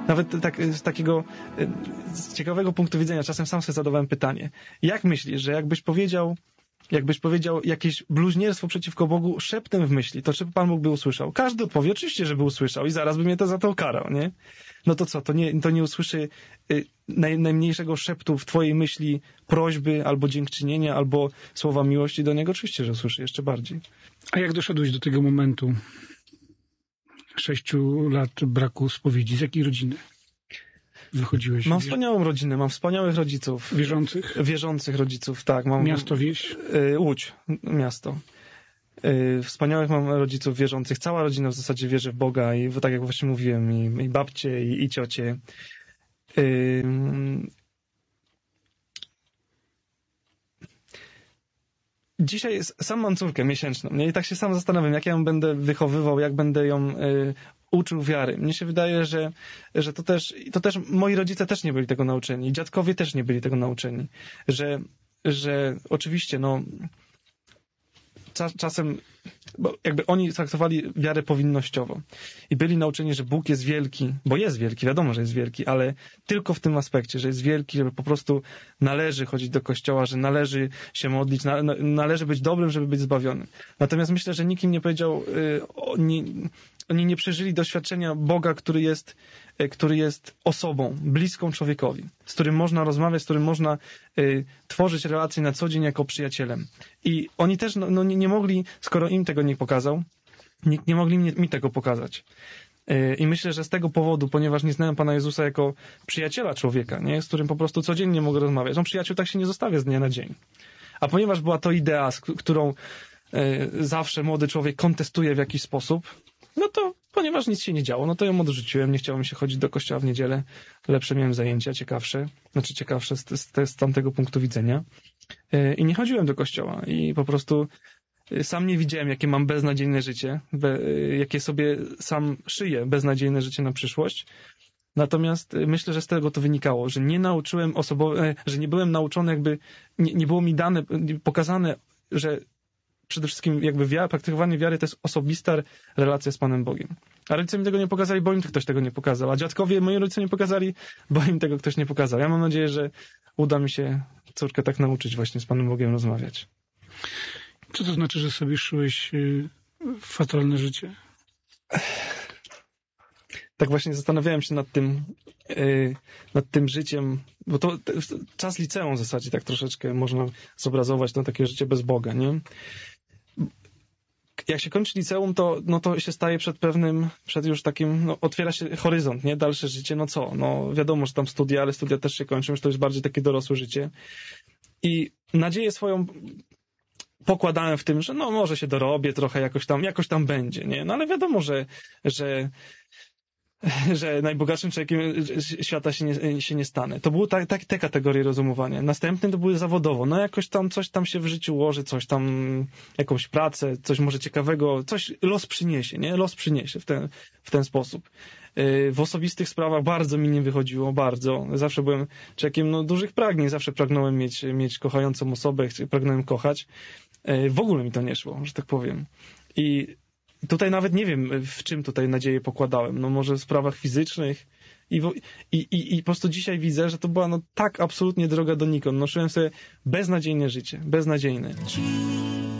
Nawet tak, z takiego z ciekawego punktu widzenia, czasem sam sobie zadawałem pytanie. Jak myślisz, że jakbyś powiedział jakieś bluźnierstwo przeciwko Bogu szeptem w myśli, to czy Pan Bóg by usłyszał? Każdy odpowie, oczywiście, żeby usłyszał i zaraz by mnie to za to ukarał, nie? No to co, to nie usłyszy najmniejszego szeptu w twojej myśli prośby, albo dziękczynienia, albo słowa miłości do Niego? Oczywiście, że usłyszy jeszcze bardziej. A jak doszedłeś do tego momentu 6 lat braku spowiedzi? Z jakiej rodziny wychodziłeś? Mam wspaniałą rodzinę, mam wspaniałych rodziców. Wierzących? Wierzących rodziców, tak. Mam, miasto, wieś? Łódź, miasto. Wspaniałych mam rodziców wierzących. Cała rodzina w zasadzie wierzy w Boga i tak jak właśnie mówiłem, i babcie, i ciocie. Dzisiaj sam mam córkę miesięczną, nie? I tak się sam zastanawiam, jak ja ją będę wychowywał, jak będę ją uczył wiary. Mnie się wydaje, że to też moi rodzice też nie byli tego nauczeni, dziadkowie też nie byli tego nauczeni, że oczywiście, no czasem, bo jakby oni traktowali wiarę powinnościowo i byli nauczeni, że Bóg jest wielki, bo jest wielki, wiadomo, że jest wielki, ale tylko w tym aspekcie, że jest wielki, żeby po prostu należy chodzić do kościoła, że należy się modlić, należy być dobrym, żeby być zbawionym. Natomiast myślę, że nikt im nie powiedział, oni nie przeżyli doświadczenia Boga, który jest osobą, bliską człowiekowi, z którym można rozmawiać, z którym można tworzyć relacje na co dzień jako przyjacielem. I oni też nie mogli, skoro im tego nie pokazał, nie mogli mi tego pokazać. I myślę, że z tego powodu, ponieważ nie znałem Pana Jezusa jako przyjaciela człowieka, nie, z którym po prostu codziennie mogę rozmawiać. No przyjaciół tak się nie zostawia z dnia na dzień. A ponieważ była to idea, którą zawsze młody człowiek kontestuje w jakiś sposób, no to ponieważ nic się nie działo, no to ją odrzuciłem, nie chciało mi się chodzić do kościoła w niedzielę, lepsze miałem zajęcia, ciekawsze z tamtego punktu widzenia. I nie chodziłem do kościoła i po prostu sam nie widziałem, jakie mam beznadziejne życie, jakie sobie sam szyję beznadziejne życie na przyszłość. Natomiast myślę, że z tego to wynikało, że nie nauczyłem że nie byłem nauczony, jakby nie było mi pokazane, że przede wszystkim jakby praktykowanie wiary to jest osobista relacja z Panem Bogiem. A rodzice mi tego nie pokazali, bo im ktoś tego nie pokazał. A dziadkowie moi rodzice nie pokazali, bo im tego ktoś nie pokazał. Ja mam nadzieję, że uda mi się córkę tak nauczyć właśnie z Panem Bogiem rozmawiać. Co to znaczy, że sobie szyłeś fatalne życie? Tak właśnie zastanawiałem się nad tym życiem, bo to czas liceum w zasadzie tak troszeczkę można zobrazować na takie życie bez Boga, nie? Jak się kończy liceum, to się staje przed już takim, otwiera się horyzont, nie? Dalsze życie, no co? No wiadomo, że tam studia, ale studia też się kończą, już to jest bardziej takie dorosłe życie. I nadzieję swoją pokładałem w tym, że no może się dorobię trochę, jakoś tam będzie, nie? No ale wiadomo, że najbogatszym człowiekiem świata się nie stanę. To były te kategorie rozumowania. Następne to były zawodowo. No jakoś tam coś tam się w życiu ułoży, coś tam, jakąś pracę, coś może ciekawego, coś los przyniesie, nie? Los przyniesie w ten sposób. W osobistych sprawach bardzo mi nie wychodziło, bardzo. Zawsze byłem człowiekiem dużych pragnień, zawsze pragnąłem mieć kochającą osobę, pragnąłem kochać. W ogóle mi to nie szło, że tak powiem. I tutaj nawet nie wiem, w czym tutaj nadzieję pokładałem. No może w sprawach fizycznych i po prostu dzisiaj widzę, że to była tak absolutnie droga donikąd. Noszyłem sobie beznadziejne życie. Beznadziejne.